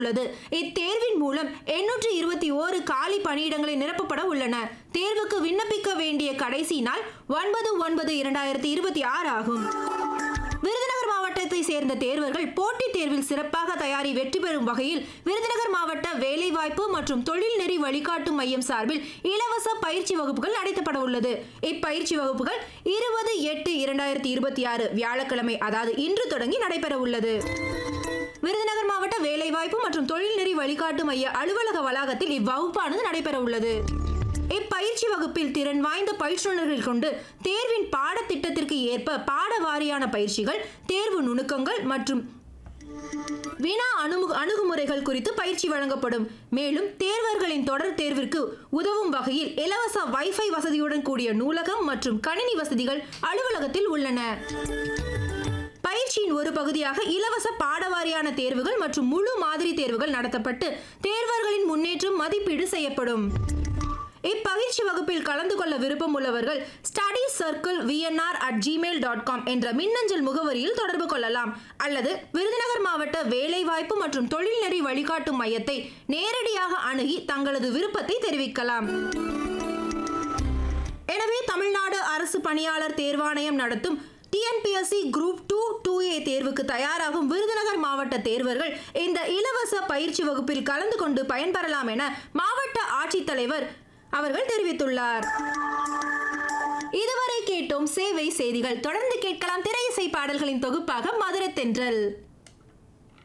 உள்ளது. இத்தேர்வின் மூலம் 821 காலி பணியிடங்களை நிரப்பப்பட உள்ளன. தேர்வுக்கு விண்ணப்பிக்க வேண்டிய கடைசி நாள் 9/9/2026 ஆகும். விருதுநகர் மாவட்டத்தை சேர்ந்த தேர்வர்கள் போட்டித் தேர்வில் சிறப்பாக தயாரி வெற்றி பெறும் வகையில் விருதுநகர் மாவட்ட வேலைவாய்ப்பு மற்றும் தொழில்நெறி வழிகாட்டும் மையம் சார்பில் இலவச பயிற்சி வகுப்புகள் நடத்தப்பட உள்ளது. இப்பயிற்சி வகுப்புகள் 20/8/2026 வியாழக்கிழமை, அதாவது இன்று தொடங்கி நடைபெற உள்ளது. விருதுநகர் மாவட்ட வேலைவாய்ப்பு மற்றும் தொழில்நெறி வழிகாட்டு மைய அலுவலக வளாகத்தில் இவ்வகுப்பானது நடைபெற உள்ளது. இப்பயிற்சி வகுப்பில் திறன் வாய்ந்த பயிற்றுனர்கள் கொண்டு தேர்வின் பாடத்திட்டத்திற்கு ஏற்ப பாட வாரியான பயிற்சிகள், தேர்வு நுணுக்கங்கள் மற்றும் வினா அணுகுமுறைகள் குறித்து பயிற்சி வழங்கப்படும். மேலும் தேர்வர்களின் தொடர் தேர்விற்கு உதவும் வகையில் இலவச வைஃபை வசதியுடன் கூடிய நூலகம் மற்றும் கணினி வசதிகள் அலுவலகத்தில் உள்ளன. பயிற்சியின் ஒரு பகுதியாக இலவச பாடவாரியான தேர்வுகள் மற்றும் முழு மாதிரி தேர்வுகள் நடத்தப்பட்டு தேர்வர்களின் முன்னேற்றம் மதிப்பீடு செய்யப்படும். இப்பயிற்சி வகுப்பில் கலந்து கொள்ள விருப்பம் உள்ளவர்கள் studycirclevnr@gmail.com என்ற மின்னஞ்சல் முகவரியில் தொடர்பு கொள்ளலாம். அல்லது விருதுநகர் மாவட்ட வேலைவாய்ப்பு மற்றும் தொழில்நெறி வழிகாட்டும் மையத்தை நேரடியாக அணுகி தங்களது விருப்பத்தை தெரிவிக்கலாம். எனவே தமிழ்நாடு அரசு பணியாளர் தேர்வாணையம் நடத்தும் TNPSC குரூப் 2 2A தேர்வுக்கு தயாராகும் விருதுநகர் மாவட்ட தேர்வர்கள் இந்த இலவச பயிற்சி வகுப்பில் கலந்து கொண்டு பயன்பெறலாம் என மாவட்ட ஆட்சித்தலைவர் அவர்கள் தெரிவித்துள்ளார். இதுவரை கேட்டோம் சேவை செய்திகள். தொடர்ந்து கேட்கலாம் திரை இசை பாடல்களின் தொகுப்பாக மதுரை தென்றல்.